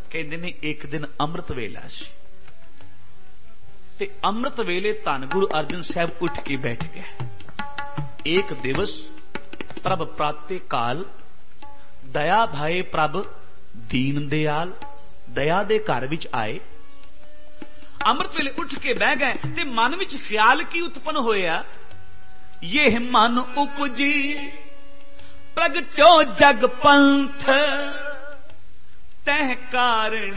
कहते ने एक दिन अमृत वेला सी ते अमृत वेले धन गुरु अर्जन साहब उठ के बैठ गए। एक दिवस प्रभ प्राते काल दया भाए प्रभ दीन दयाल दया दे घर विच आए। अमृत वेले उठ के बह गए ते मन विच ख्याल की उत्पन्न होया, ये मन उपजी प्रगट्यो जग पंथ तह कारण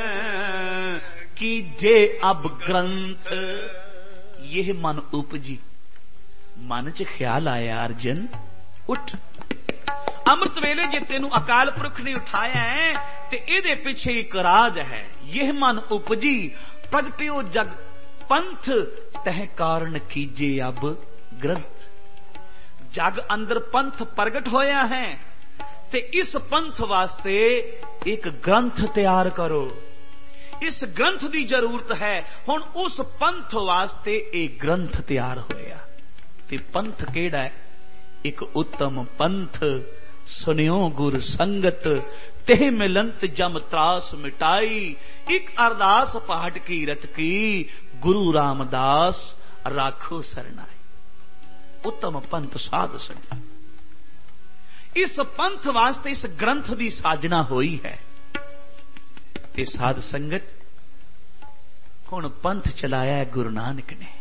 कीजे अब ग्रंथ। यह मन उपजी, मन च ख्याल आया अर्जन उठ, अमृत वेले जे तेनू अकाल पुरख ने उठाया है ते इहदे पिछे एक राज है। यह मन उपजी प्रगट्यो जग पंथ तह कारण कीजे अब ग्रंथ। जग अंदर पंथ प्रगट होया है ते इस पंथ वास्ते एक ग्रंथ तैयार करो। इस ग्रंथ की जरूरत है। हुण उस पंथ वास्ते एक ग्रंथ तैयार होया ते पंथ केड़ा है? एक उत्तम पंथ सुनियो गुर संगत तेह मिलंत जम त्रास मिटाई। एक अरदास पाठ की रत की गुरु रामदास राखो सरनाई। उत्तम पंथ साध संगत। इस पंथ वास्ते इस ग्रंथ की साजना हुई है ते साध संगत हुण पंथ चलाया है गुरु नानक ने।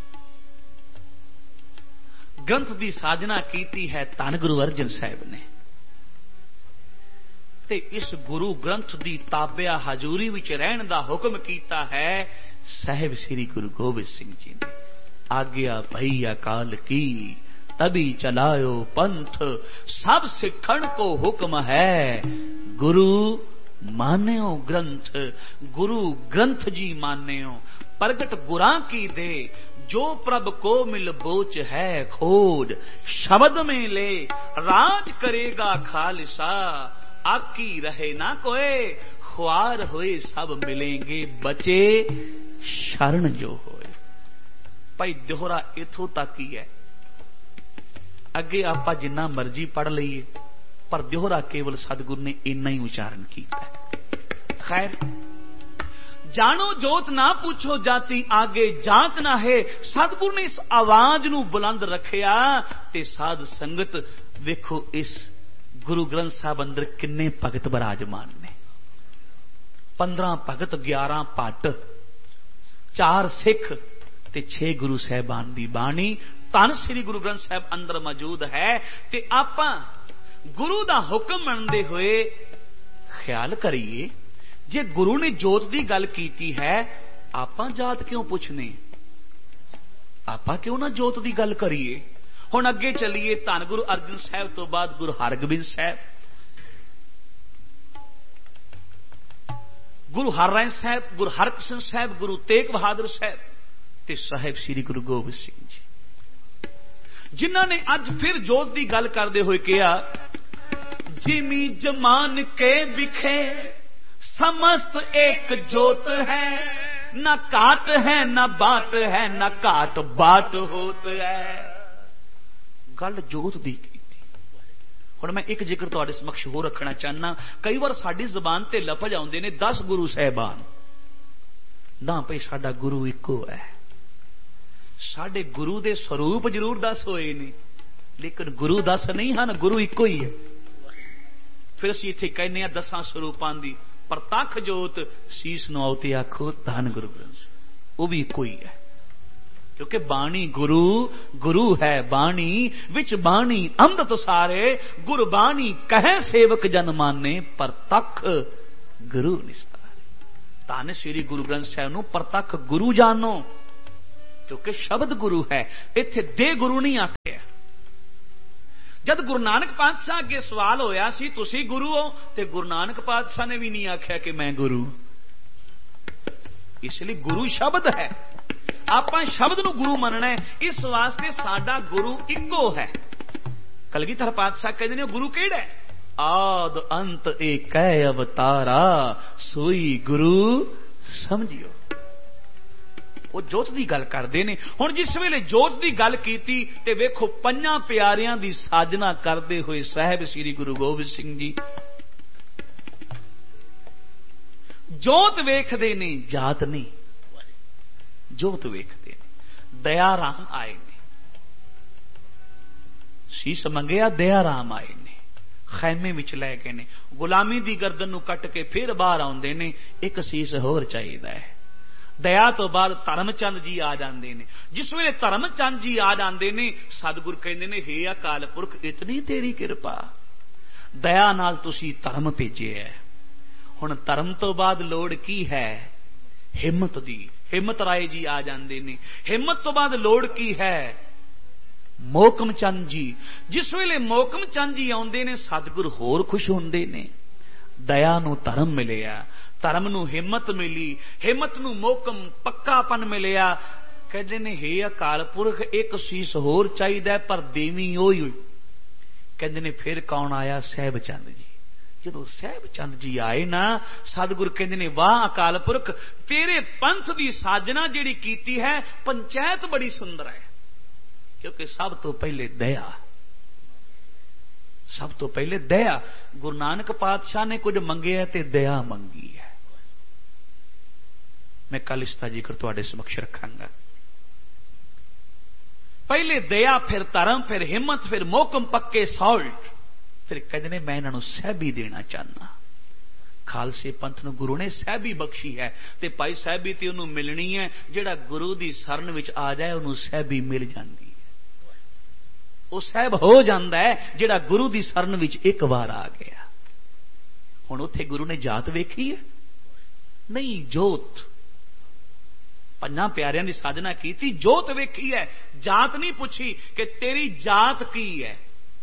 ग्रंथ की साजना की है धन गुरु अर्जन साहब ने ते इस गुरु ग्रंथ की ताबिया हजूरी विच रहन दा हुक्म कीता है साहिब श्री गुरु गोबिंद सिंह जी ने। आज्ञा भई अकाल की तभी चलायो पंथ, सब सिखण को हुक्म है गुरु मान्यो ग्रंथ। गुरु ग्रंथ जी मान्यो प्रगट गुरां की दे, जो प्रभ को मिल बोच है खोज। शब्द में ले राज करेगा खालिसा, आकी रहे ना कोई ख्वार होए सब मिलेंगे बचे शरण जो होए। भाई दोहरा इथों तक ही है, अगे आपां जिन्ना मर्जी पढ़ लईए पर दोहरा केवल सतगुरु ने इन्ना ही उच्चारण किया। खैर जानो जोत ना पूछो जाति आगे जात ना है। सतगुरु ने इस आवाज नू बुलंद रखिया ते साध संगत वेखो इस गुरु ग्रंथ साहब अंदर किन्ने भगत विराजमान ने। 15 भगत 11 भट्ट 4 सिख ते 6 गुरु साहबान दी बाणी धन श्री गुरु ग्रंथ साहब अंदर मौजूद है। ते आपां गुरु दा हुक्म मनदे हुए ख्याल करिए, जे गुरु ने जोत दी गल कीती है आपां जात क्यों पुछने? आपां क्यों ना जोत दी गल करिए? हुण अगे चलिए धन गुरु अर्जन साहब तो बाद गुरु हरगोबिंद साहब, गुरु हरराय साहब, गुरु हरकृष्ण साहब, गुरु तेग बहादुर साहब ते साहिब श्री गुरु गोबिंद सिंह जी, जिन्हां ने अज फिर जोत की गल करते हुए कहा, जिमी जमान के बिखे समस्त एक जोत है, न काट है न बाट है, न काट बाट होत है। गल जोत दी की। हुण मैं एक जिक्र तुहाडे समक्ष हो रखना चाहना। कई बार साडी जुबान ते लफज आउंदे ने 10 गुरु साहिबान ना, भाई साडा गुरु इको है। साडे गुरु दे स्वरूप जरूर 10 होए ने लेकिन गुरु 10 नहीं हैं, गुरु इको ही है। फिर असीं इत्थे कहने 10 स्वरूपां दी प्रतख जोत सीस नौ ते आखो धन गुरु ग्रंथ, वो भी इको ही है। क्योंकि बाणी गुरु गुरु है बाणी विच बाणी अमृत सारे, गुरु बाणी कहे सेवक जन माने प्रतख गुरु निस्तारे। धन श्री गुरु ग्रंथ साहिब नूं प्रतख गुरु जानो, क्योंकि शब्द गुरु है। इत्थे दे गुरु नहीं आखे। जद गुरु नानक पातशाह अगे सवाल होया सी तुसी गुरु हो, ते गुरु नानक पातशाह ने भी नहीं आख्या कि मैं गुरु। इसलिए गुरु शब्द है, आपां शब्द नूं गुरु मनना है। इस वास्ते साडा गुरु इको है। कलगीधर पातशाह कहते हैं गुरु केड़ा है? आद अंत एक अवतारा सोई गुरु समझियो। वो जोत की गल करते हैं। हुण जिस वेले जोत की गल की ते वेखो 5 प्यारियां की साधना करते हुए साहिब श्री गुरु गोबिंद सिंह जी जोत वेखदे ने जात नहीं, जोत वेखदे ने। दया राम आए ने, शीश मंगिया दया राम आए ने, खैमे विच लै गए ने, गुलामी दी गर्दन नूं कट के फिर बाहर आउंदे ने, एक शीश होर चाहीदा है। दया तो बाद धर्मचंद जी आ जाते ने। जिस वेले धर्मचंद जी आ जाते ने, सतगुर कहते ने, हे अकाल पुरख इतनी तेरी किरपा, दया नाल तुसी धर्म भेजे है। हुण धर्म तो बाद लोड़ की है? हिम्मत दी। हिम्मत राय जी आ जाते ने। हिम्मत तो बाद लोड़ की है? मोहकम चंद जी। जिस वेले मोहकम चंद जी आउंदे ने, सतगुर होर खुश हुंदे ने। दया नूं धर्म मिलिया, धर्म नूं हिम्मत मिली, हिम्मत नूं मोहकम पक्कापन मिलिया। कहते ने, हे अकाल पुरख एक शीश होर चाहीदा पर देवी ओही। कहते ने, फिर कौन आया? सहब चंद जी। जदों सहब चंद जी आए ना, सतगुर कहते ने, वाह अकाल पुरख, तेरे पंथ की साजना जिहड़ी कीती है, पंचायत बड़ी सुंदर है। क्योंकि सब तो पहले दया, सब तो पहले दया। गुरु नानक पातशाह ने कुछ मंगे है ते दया मंगी है। मैं कल इसका जिक्र तुहाडे समक्ष रखांगा। पहले दया, फिर धर्म, फिर हिम्मत, फिर मोहकम पक्के सॉल्ट। फिर कहते ने, मैं इन्हां नूं सहबी देना चाहना। खालसे पंथ नूं गुरु ने सहबी बख्शी है, ते भाई सहबी ते उन्होंने मिलनी है। जिहड़ा गुरु दी सरन विच आ जाए, उन्होंने सहबी मिल जाती है। वह सहब हो जाता है जिहड़ा गुरु दी सरन विच एक बार आ गया। हुण उत्थे गुरु ने जात वेखी है? नहीं, जोत। पंजां प्यारियां दी साधना की, जोत वेखी है, जात नहीं पूछी कि तेरी जात की है।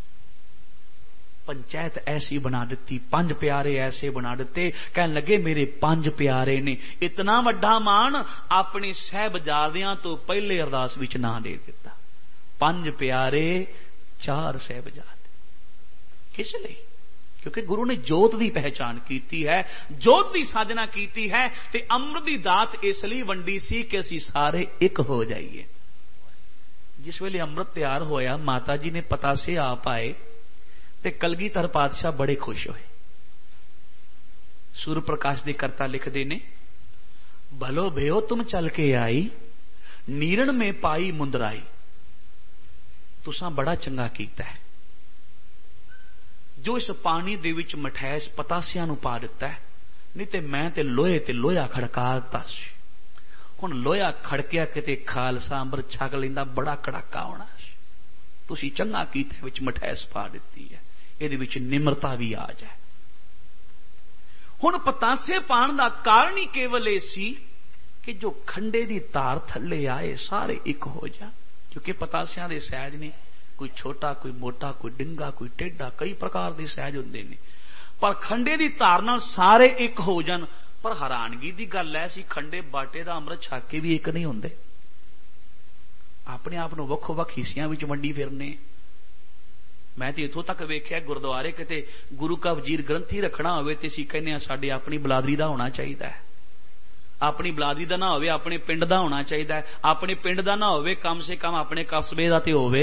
पंचायत ऐसी बना दी, 5 प्यारे ऐसे बना दिते। कहने लगे, मेरे 5 प्यारे ने। इतना वड्डा मान अपने साहिबजादियां तो पहले अरदास विच ना दे दिता। 5 प्यारे 4 साहिबजादे। किस लिए? क्योंकि गुरु ने जोत की पहचान की है, जोत की साधना की है। ते अमृत की दात इसलिए वंडी सी कि असीं सारे एक हो जाइए। जिस वेले अमृत तैयार होया, माता जी ने पतासे आप आए ते कलगीधर पातशाह बड़े खुश होए। सूर्य प्रकाश दे करता लिखते ने, भलो भयो तुम चल के आई, नीरण में पाई मुंदराई। तुसां बड़ा चंगा कीता है जो इस पानी दे विच मठैस पतासियां नूं पा दिता है। नहीं ते मैं ते लोहे ते लोहा खड़का दिता सी। हुण लोहा खड़किया किते खालसा अंबर छक लैंदा, बड़ा कड़ाका होना सी। तुसीं चंगा कीता विच मठैस पा दित्ती है, इहदे विच निमरता भी आ जाए। हुण पतासे पाण दा कारण ही केवल इह सी कि जो खंडे दी धार थल्ले आए सारे एक हो जाण। क्योंकि पतासियां दे सहज ने, कोई छोटा, कोई मोटा, कोई डिंगा, कोई टेढ़ा, कई प्रकार के सहज होंदे ने। पर खंडे की धार नाल सारे एक हो जाण। पर हैरानगी की गल है, असीं खंडे बाटे दा अमृत छक के भी एक नहीं होंदे। अपने आप नूं वक्खो वक्ख हिस्सियां विच वंडी फिरने। मैं तो इत्थों तक वेख्या गुरुद्वारे किते गुरु का वजीर ग्रंथी रखना होवे ते असीं कहने आ साडी अपनी बलादरी दा होना चाहिदा है। अपनी बलादरी दा ना होवे, अपने पिंड दा होना चाहिदा है। अपने पिंड दा ना होवे, कम से कम अपने कस्बे दा ते होवे।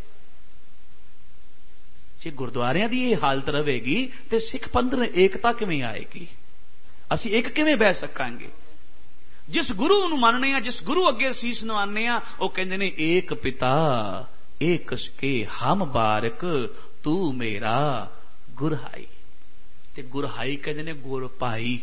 जे गुरुद्वारियां दी ये हालत रहेगी तो सिख पंथ में एकता किवें आएगी? असीं एक किवें बह सकांगे? जिस गुरु नूं मनने आ, जिस गुरु अगे सीस नवाने आ, वो कहंदे ने, एक पिता एक के हम बारक, तू मेरा गुरहाई। ते गुरहाई कहंदे ने गुर भाई।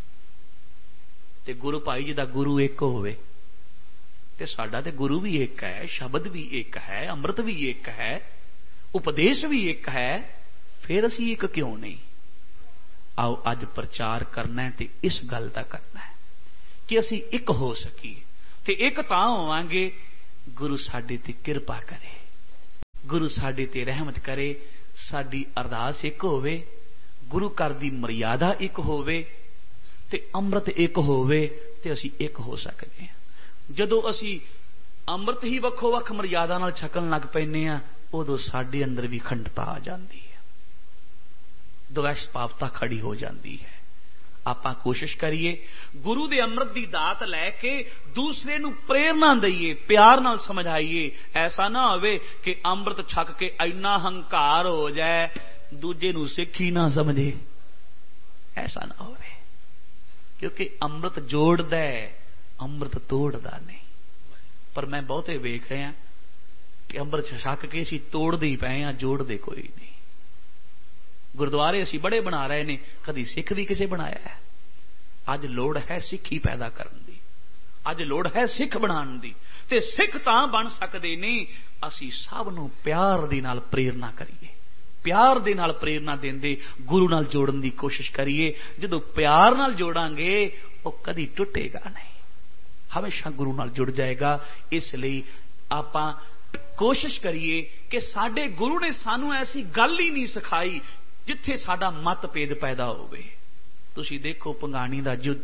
ते गुरु भाई जी दा गुरु एक होवे ते साडा ते गुरु भी एक है, शब्द भी एक है, अमृत भी एक है, उपदेश भी एक है। फिर असीं एक क्यों नहीं? आओ अज प्रचार करना है, तो इस गल का करना है कि असीं एक हो सकीए। ते एक तां होवांगे गुरु साडे ते किरपा करे, गुरु साडे ते रहमत करे, साडी अरदास एक होवे, गुरु घर दी मर्यादा एक होवे, ते अमृत एक होवे, ते असीं एक हो सकते हैं। जदों असीं अमृत ही वक्खो वक्ख मर्यादा नाल छकन लग पैने आ, उदों साडे अंदर भी खंडता आ जाती है, द्वेष पावता खड़ी हो जाती है। आपां कोशिश करिए गुरु दे अमृत दी दात लैके दूसरे नूं प्रेरणा दईए, प्यार नाल समझाइए। ऐसा ना होवे कि अमृत छक के इन्ना हंकार हो जाए दूजे नूं सिख ही ना समझे, ऐसा ना होवे। क्योंकि अमृत जोड़दा है, अमृत तोड़दा नहीं। पर मैं बहुते वेख रहा कि अमृत छक के असीं तोड़दे ही पए हां, जोड़दे कोई नहीं। गुरुद्वारे असीं बड़े बना रहे ने, कदी सिख भी किसे बनाया है? अज लोड़ है सिक्खी पैदा करन दी, अज लोड़ है सिख बनाउण दी। ते सिख तां बन सकदे ने असीं सब नूं प्यार दे नाल प्रेरणा करिए, प्यार दे नाल प्रेरणा देंदे गुरु नाल जोड़न दी कोशिश करिए। जदों प्यार नाल जोड़ांगे वो कदी टुटेगा नहीं, हमेशा गुरु नाल जुड़ जाएगा। इसलिए आपां कोशिश करिए कि साडे गुरु ने सानू ऐसी गल ही नहीं सिखाई जिथे साडा मतभेद पैदा होवे। तुसीं देखो भंगाणी दा युद्ध,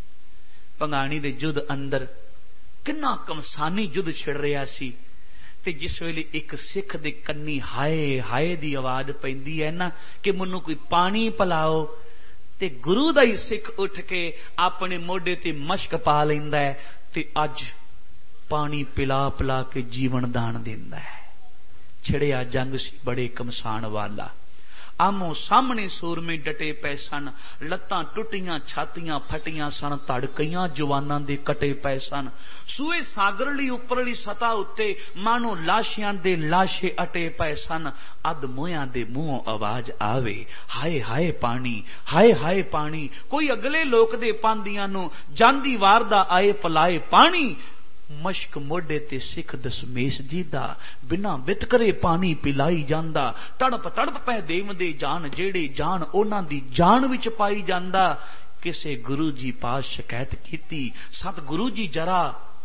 भंगाणी दे युद्ध अंदर किन्ना कमसानी युद्ध छिड़ रहा सी। ते जिस वेले एक सिख दे कन्नी हाय हाय दी आवाज पैंदी है ना कि मैनू कोई पानी पिलाओ, ते गुरु दा ही सिख उठ के अपने मोढे ते मशक पा लैंदा है ते अज पानी पिला पिला के जीवन दान देंदा है। छिड़िया जंग सी बड़े कमसान वाला, आमो सामने सूरमे डटे पै सन, लत्तां टुटियां छातियां फटियां सन, धड़ कईयां जवानां दे कटे पै सन। सूए सागरली उपरली सतह उत्ते मानो लाशियां दे लाशे अटे पै सन। अध मोयां दे मूहों आवाज आवे, हाय हाय पानी, हाय हाय पानी। कोई अगले लोक दे पांदियां नूं जांदी वार दा आए पलाए पानी। मशक मोढे ते सिख दशमेश जी दा बिना वितकरे पानी पिलाई जांदा। तड़प तड़प पै देवदे जान, जेड़े जान उन्हां दी जान विच पाई जांदा। किसे गुरु जी पास शिकायत कीती, सतगुरु जी जरा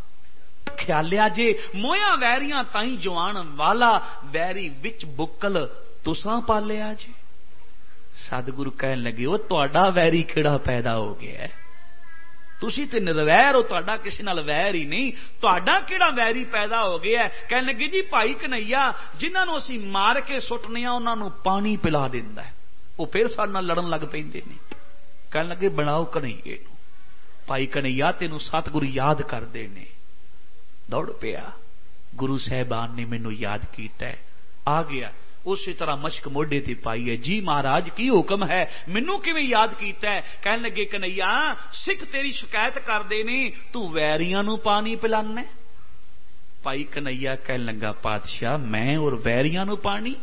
ख्यालिया जे, मोया वैरियां ताई जवान वाला, वैरी विच बुकल तुसां पालिया जे। सतगुरु कहन लगे, वो तुहाडा वैरी किहड़ा पैदा हो गया है? तुसी ते निर्वैर हो, तुहाडा किसी नाल वैर ही नहीं, तुहाडा किहड़ा वैरी पैदा हो गया है? कहने लगे जी भाई कन्हैया जिन्हां नूं असीं मार के सुटने आ उन्हां नूं पानी पिला दिंदा है, वो फिर साडे नाल लड़न लग पैंदे ने। कहने लगे बनाओ कन्हैये नूं। भाई कन्हैया तेनूं सतगुरु याद करदे ने। दौड़ पिया, गुरु साहिबान ने मैनूं याद कीता है, आ गया। उसी तरह मशक मोढे ते पाई है, जी महाराज की हुक्म है, मैनू किवें याद कीता है? कहन लगे कन्हैया सिख तेरी शिकायत करदे ने, तू वैरियां नूं पानी पिलाना। भाई कन्हैया कहन लगा पातशाह मैं और वैरियां नूं पानी?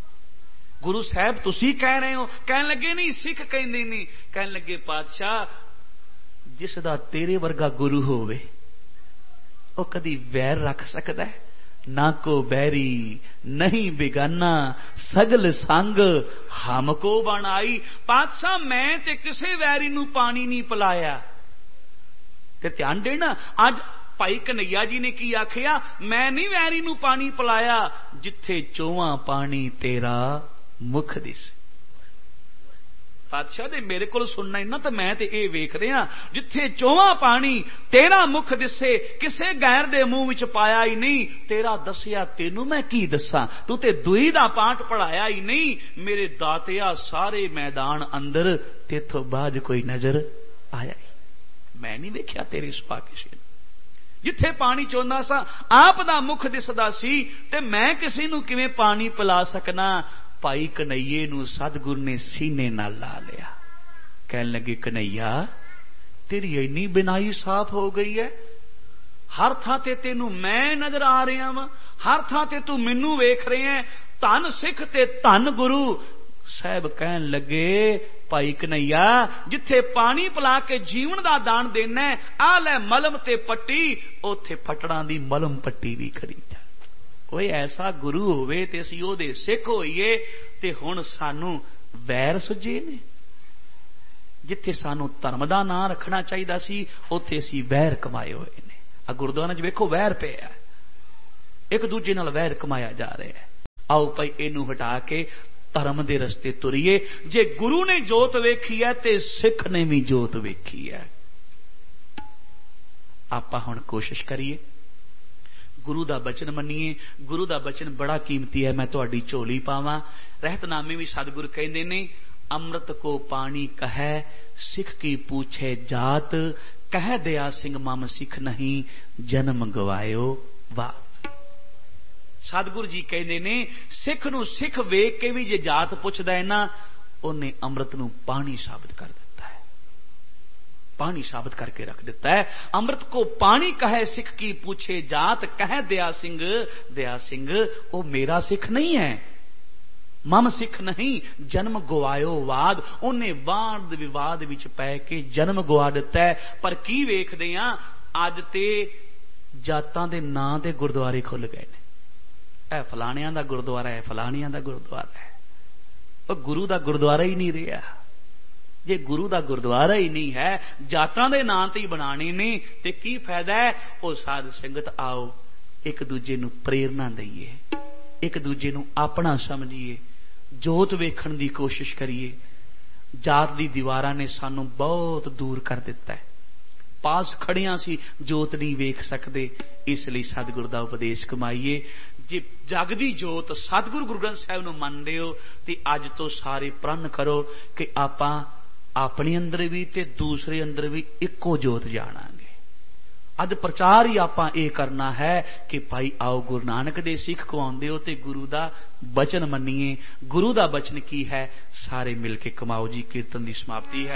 गुरु साहब तुसी कह रहे हो? कहन लगे नहीं सिख कहंदे ने। कहन लगे पातशाह जिसदा तेरे वर्गा गुरु होवे वो कदी वैर रख सकदा है? ना को बैरी नहीं बिगाना, सगल संग हमको बनाई। पातशाह मैं ते किसे वैरी नूं पानी नहीं पिलाया। ते ध्यान देना अज भाई कन्हैया जी ने की आखिया, मैं नहीं वैरी नूं पानी पिलाया, जिथे चोवां पानी तेरा मुख दिस। पातशाह दे मेरे को सुनना इन्ना तो मैं ते ये वेख रहा, जिथे चौवां पानी तेरा मुख दिसे, किसे गैर दे मुंह विच पाया ही नहीं। तेरा दसिया तेनू मैं की दसा, तू ते दुई दा पाठ पढ़ाया ही नहीं। मेरे दातिया सारे मैदान अंदर तेथों बाद कोई नजर आया ही मैं नहीं वेख्या तेरे सुआ किसी ने। जिथे पानी चोंदा सा आप दा मुख दिसदा सी, ते मैं किसी नूं किवें पानी पिला सकना? भाई कन्हैये नूं सतगुरु ने सीने नाल ला लिया। कहन लगे कन्हैया तेरी इन्नी बिनाई साफ हो गई है, हर थां ते तेनू मैं नजर आ रहा वां, हर थां ते तू मैनू वेख रहे हैं। धन सिख ते धन गुरु साहब कहन लगे भाई कन्हैया जिथे पानी पिला के जीवन दा दान देना है, आ लै मलम ते पट्टी, ओथे फटड़ां दी मलम पट्टी भी खरीद। कोई ऐसा गुरु होवे ते असीं ओहदे सिख होईए, ते हुण सानू वैर सुझे ने। जिथे सानू धर्म दा नां रखना चाहिदा सी उत्थे असीं वैर कमाए होए ने। आ गुरुद्वारे च वेखो वैर पिया, एक दूजे नाल वैर कमाया जा रहा है। आओ भाई इनू हटा के धर्म दे रस्ते तुरीए। जे गुरु ने जोत वेखी है ते सिख ने भी जोत वेखी है। आपां हुण कोशिश करिए गुरु दा बचन मनीए। गुरु दा बचन बड़ा कीमती है, मैं तुहाडी झोली पावां। रहतनामे भी सतगुरु कहंदे ने, अमृत को पानी कहे सिख की पूछे जात, कह दया सिंह मम सिख नहीं जन्म गवायो बात। सतगुरु जी कहंदे ने सिख नूं सिख वेख के भी जे जात पुछदा है ना, उन्हें अमृत नूं पानी साबित कर दिता है। पानी साबित करके रख देता है। अमृत को पानी कहे सिख की पूछे जात, कहे दया सिंह वो मेरा सिख नहीं है, मम सिख नहीं, जन्म गवायो वाद। उन्हें वाद विवाद विच पै के जन्म गवा दिता है। पर की वेखदे आ अज ते जातां दे नां दे गुरुद्वारे खुल गए ने, ऐ फलाणियां दा गुरुद्वारा है, फलाणियां दा गुरुद्वारा है। और गुरु दा गुरुद्वारा ही नहीं रहा। जे गुरु दा गुरुद्वारा ही नहीं है, जातां दे नां ते ही बनाने ने, ते की फायदा है। ओ साध संगत आओ एक दूजे नूं प्रेरणा दईए, एक दूजे नूं अपना समझिए, जोत वेखण दी कोशिश करिए। जात दी दीवारां ने सानू बहुत दूर कर दिता है। पास खड़ियां सी जोत नहीं वेख सकते, इसलिए सतगुरु दा उपदेश कमाइए। जे जग दी जोत सतगुरु गुरु ग्रंथ साहिब नूं मनदे हो ते अज तो सारे प्रण करो कि आपां अपने अंदर भी ते दूसरे अंदर भी इक्को जोत जाणांगे। अज प्रचार ही आपां ये करना है कि भाई आओ गुरु नानक दे सिख कवाउंदे हो ते गुरु दा बचन मन्नीए। गुरु दा बचन की है, सारे मिल के कमाओ जी। कीर्तन की समाप्ति है।